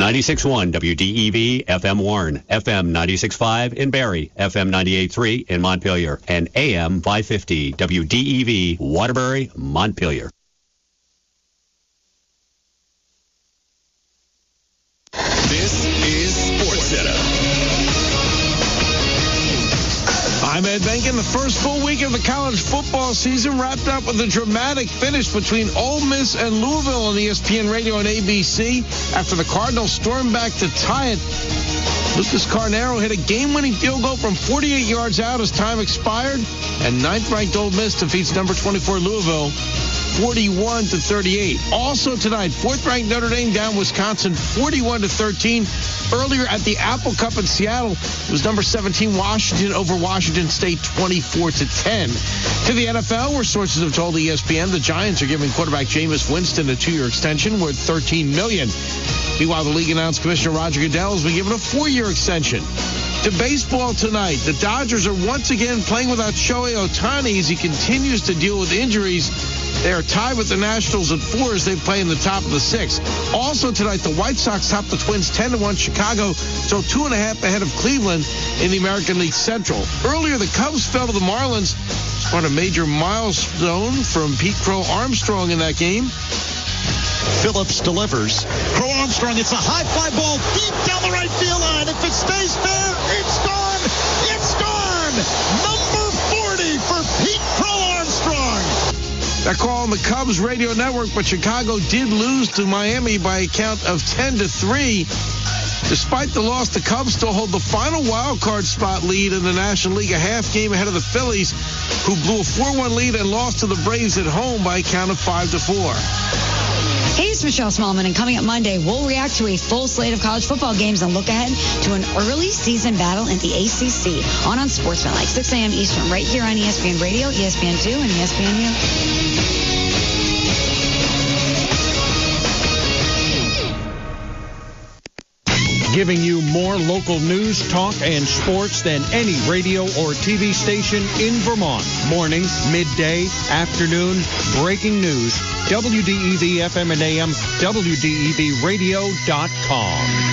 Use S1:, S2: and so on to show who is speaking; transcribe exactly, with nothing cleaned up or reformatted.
S1: ninety-six point one W D E V F M Warren, F M ninety-six point five in Barrie, F M ninety-eight point three in Montpelier, and A M five fifty W D E V Waterbury, Montpelier.
S2: This is SportsCenter.
S3: I'm Ed Benkin. The first full week of the college football season wrapped up with a dramatic finish between Ole Miss and Louisville on E S P N Radio and A B C after the Cardinals stormed back to tie it. Lucas Carnero hit a game-winning field goal from forty-eight yards out as time expired, and ninth-ranked Ole Miss defeats number twenty-four Louisville forty-one to thirty-eight. Also tonight, fourth-ranked Notre Dame down Wisconsin forty-one to thirteen. Earlier at the Apple Cup in Seattle, it was number seventeen Washington over Washington State twenty-four to ten. To the N F L, where sources have told E S P N the Giants are giving quarterback Jameis Winston a two-year extension worth thirteen million dollars. Meanwhile, the league announced Commissioner Roger Goodell has been given a four-year extension. To baseball tonight, the Dodgers are once again playing without Shohei Ohtani as he continues to deal with injuries. They are tied with the Nationals at four as they play in the top of the sixth. Also tonight, the White Sox top the Twins ten to one. Chicago still two and a half ahead of Cleveland in the American League Central. Earlier, the Cubs fell to the Marlins on a major milestone from Pete Crow Armstrong in that game.
S4: Phillips delivers. Crow Armstrong, it's a high fly ball deep down the right field line. If it stays fair, it's gone. It's gone. Number forty for Pete Crow Armstrong.
S3: That call on the Cubs radio network, but Chicago did lose to Miami by a count of ten to three. Despite the loss, the Cubs still hold the final wild card spot lead in the National League, a half game ahead of the Phillies, who blew a four one lead and lost to the Braves at home by a count of five to four.
S5: Hey, it's Michelle Smallman, and coming up Monday, we'll react to a full slate of college football games and look ahead to an early season battle in the A C C on on Sportsman, like six a.m. Eastern, right here on E S P N Radio, E S P N two, and E S P N U.
S6: Giving you more local news, talk, and sports than any radio or T V station in Vermont. Morning, midday, afternoon, breaking news. W D E V F M and A M, W D E V radio dot com.